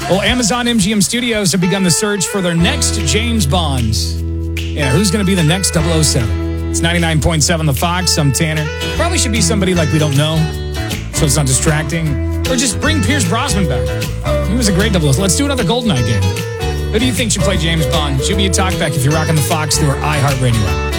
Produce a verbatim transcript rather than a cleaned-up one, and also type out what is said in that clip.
Well, Amazon M G M Studios have begun the search for their next James Bond. Yeah, who's going to be the next double oh seven? It's ninety-nine point seven The Fox. I'm Tanner. Probably should be somebody like we don't know, so it's not distracting. Or just bring Pierce Brosnan back. He was a great double oh seven. Let's do another GoldenEye game. Who do you think should play James Bond? Shoot me a talkback if you're rocking the Fox through our iHeartRadio app.